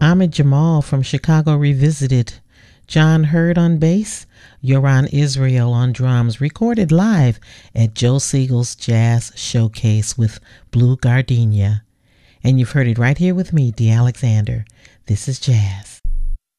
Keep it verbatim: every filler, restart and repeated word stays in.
Ahmed Jamal from Chicago Revisited. John Hurd on bass. Yoran Israel on drums. Recorded live at Joe Siegel's Jazz Showcase with Blue Gardenia. And you've heard it right here with me, Dee Alexander. This is Jazz.